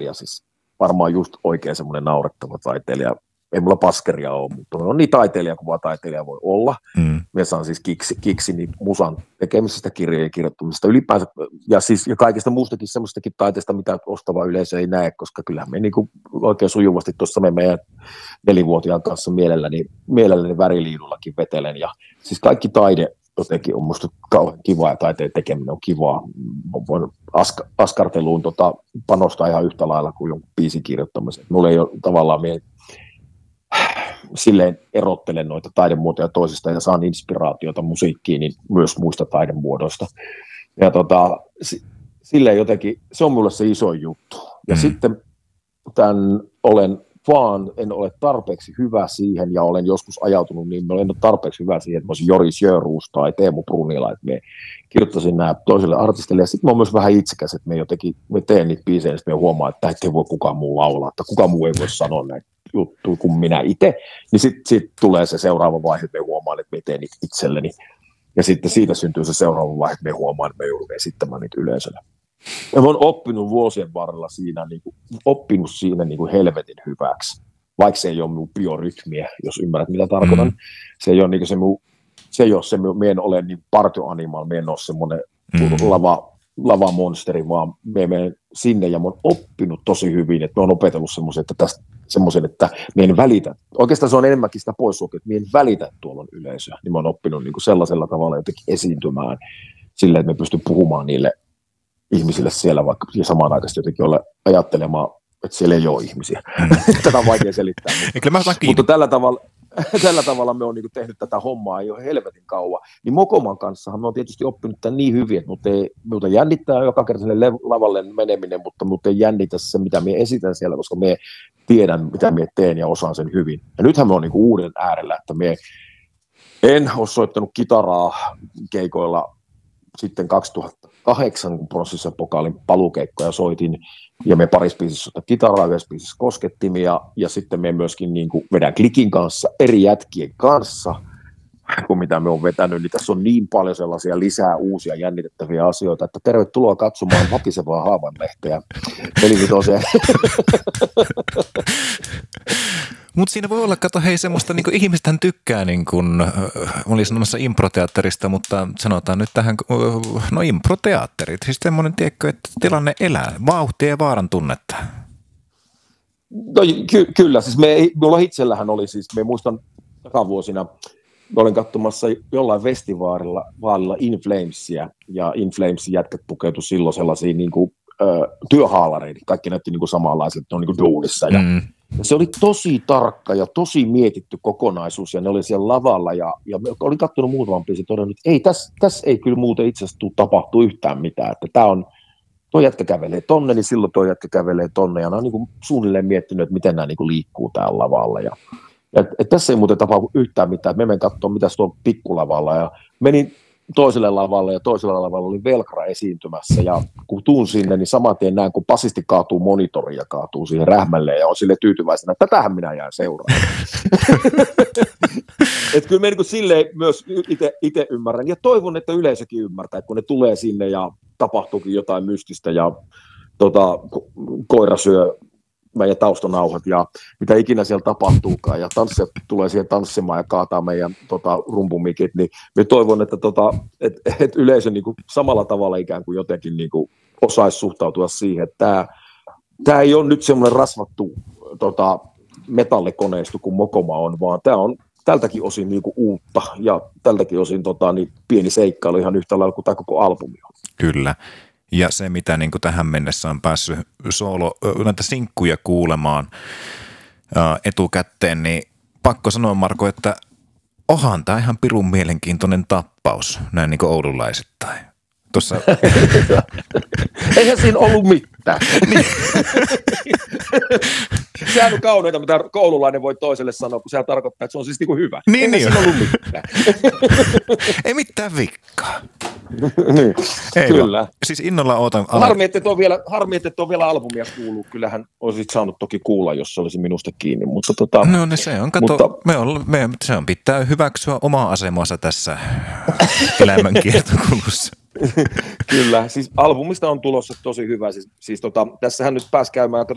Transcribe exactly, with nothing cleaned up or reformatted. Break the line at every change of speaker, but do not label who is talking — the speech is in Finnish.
taiteilija, siis varmaan just oikein semmoinen naurettava taiteilija. Ei mulla paskeria ole, mutta on niin taiteilija kuin vaan taiteilija voi olla. Mm. Me saan siis kiksi, kiksi niin musan tekemisestä, kirjojen kirjoittamisesta ylipäänsä, ja, siis, ja kaikista muustakin semmoistakin taiteesta, mitä ostava yleisö ei näe, koska kyllähän me niin kuin oikein sujuvasti tuossa me meidän nelivuotiaan kanssa mielelläni, mielelläni väriliidullakin vetelen, ja siis kaikki taide jotenkin on musta kauhean kivaa, ja taiteen tekeminen on kivaa. Voin ask, askarteluun tota, panostaa ihan yhtä lailla kuin jonkun biisin kirjoittamiseen. Mulla ei ole tavallaan mie silleen erottelen noita taidemuotoja toisista ja saan inspiraatiota musiikkiin niin myös muista taidemuodoista. Ja tota, silleen jotenkin, se on mulle se iso juttu. Ja mm. sitten tämän olen vaan, en ole tarpeeksi hyvä siihen, ja olen joskus ajautunut niin, olen tarpeeksi hyvä siihen, että mä olisin Jori Sjöruus tai Teemu Brunila, että me kirjoittaisin nämä toiselle artistille, ja sitten mä oon myös vähän itsekäs, että me jotenkin, me teen niitä biisejä, ja sitten me huomaa, että ei voi kukaan muu laulaa, että kukaan muu ei voi sanoa näitä juttuja kuin minä itse, niin sitten sit tulee se seuraava vaihe, että me huomaan, että me teen niitä itselleni, ja sitten siitä syntyy se seuraava vaihe, että me huomaan, että me joudun esittämään niitä yleisölle. Ja mä oon oppinut vuosien varrella siinä, niin kuin, oppinut siinä niin kuin helvetin hyväksi, vaikka se ei ole mun biorytmiä, jos ymmärrät mitä tarkoitan. Mm. Se ei ole niin kuin se mun, se ei ole se, mä en ole niin partioanimal, mä en ole semmoinen mm. lava, lavamonsteri, vaan mä menen sinne ja mä oon oppinut tosi hyvin, että mä oon opetellut semmoisen, että tästä semmoisen, että mä en välitä. Oikeastaan se on enemmänkin sitä poissulkea, että mä en välitä, että tuolla on yleisöä. Niin mä oon oppinut niin kuin sellaisella tavalla jotenkin esiintymään silleen, että mä pystyn puhumaan niille ihmisille siellä, vaikka ja samaan aikaan jotenkin olla ajattelemaan, että siellä ei ole ihmisiä. Mm. Tätä on vaikea selittää. Mutta, mutta tällä, tavalla, tällä tavalla me on niin tehnyt tätä hommaa jo helvetin kauan. Niin Mokoman kanssahan me on tietysti oppinut tämän niin hyvin, että mut ei, minulta jännittää joka kerta sinne lavalle meneminen, mutta mut ei jännitä se, mitä me esitän siellä, koska me tiedän, mitä me teen ja osaan sen hyvin. Ja nythän me on niin uuden äärellä, että me en ole soittanut kitaraa keikoilla sitten kaksituhattakahdeksan, kun Prosissa Pokaalin palukeikkoja soitin, ja me parissa biisissä soittaa kitaraa, yhdessä biisissä koskettimia, ja sitten me myöskin niin kuin vedän klikin kanssa, eri jätkien kanssa, kuin mitä me on vetänyt, niin tässä on niin paljon sellaisia lisää uusia jännitettäviä asioita, että tervetuloa katsomaan Vapisevaa haavanlehteä. Eli tosiaan.
Mutta siinä voi olla, kato hei semmoista, niin ihmisethän tykkää, niin kuin, olin sanomassa improteatterista, mutta sanotaan nyt tähän, no improteatterit, siis semmoinen, tiedätkö, että tilanne elää, vauhtia ja vaaran tunnetta.
No ky- kyllä, siis me, mulla itsellähän oli siis, me muistan takavuosina, mä olin katsomassa jollain festivaalilla vaalilla In Flamesia, ja In Flamesin jätkät pukeutui silloin sellaisiin niin kuin, ö, työhaalareihin, kaikki näytti niin kuin samanlaiset, että ne on niin kuin duunissa, ja mm. Ja se oli tosi tarkka ja tosi mietitty kokonaisuus, ja ne oli siellä lavalla, ja, ja olin katsonut muutaman biisin todennut, että ei, tässä täs ei kyllä muuten itse asiassa tule tapahtua yhtään mitään, että tämä on, tuo jätkä kävelee tonne, niin silloin tuo jätkä kävelee tonne, ja ne on niin kuin suunnilleen miettinyt, että miten nämä niin kuin liikkuu täällä lavalla, ja, ja et, et tässä ei muuten tapahdu yhtään mitään, että me menen katsomaan, mitä tuolla pikkulavalla, ja menin toiselle lavalle, ja toisella lavalla oli Velkra esiintymässä, ja kun tuun sinne, niin saman tien näen, kun basisti kaatuu monitoriin ja kaatuu siihen rähmälle, ja on sille tyytyväisenä, että tätähän minä jään seuraamaan. Että kyllä me niin silleen myös itse ymmärrän, ja toivon, että yleisökin ymmärtää, että kun ne tulee sinne, ja tapahtuukin jotain mystistä, ja tota, koira syö meidän taustanauhat ja mitä ikinä siellä tapahtuukaan, ja tanssijat tulee siihen tanssimaan ja kaataa meidän tota, rumpumikit, niin me toivon, että tota, et, et yleisö niin kuin samalla tavalla ikään kuin jotenkin niin kuin osaisi suhtautua siihen, että tämä, tämä ei ole nyt semmoinen rasvattu tota, metallikoneisto kuin Mokoma on, vaan tämä on tältäkin osin niin kuin uutta, ja tältäkin osin tota, niin pieni seikkailu ihan yhtä lailla kuin tämä koko albumi on.
Kyllä. Ja se, mitä niin kuin tähän mennessä on päässyt soolo, näitä sinkkuja kuulemaan ää, etukäteen, niin pakko sanoa, Marko, että onhan tämä ihan pirun mielenkiintoinen tappaus, näin niin kuin oululaisittain. Tuossa...
Eihän siinä ollut mitään. Sehän on kauneita, mitä koululainen voi toiselle sanoa, kun sehän tarkoittaa, että se on siis niin kuin hyvä.
Niin,
Eihän
niin
siinä ollut mitään.
Ei mitään vikkaa.
Niin,
ei
kyllä.
Va. Siis innolla ootan.
Harmi, että tuo vielä, harmi, että tuo vielä albumia kuuluu. Kyllähän olisit saanut toki kuulla, jos se olisi minusta kiinni. Mutta tota,
no ne se on, kato,
mutta,
me on, me, se on pitää hyväksyä omaa asemansa tässä elämänkiertokulussa.
Kyllä, siis albumista on tulossa tosi hyvä. Siis, siis tota, tässähän nyt pääsi käymään,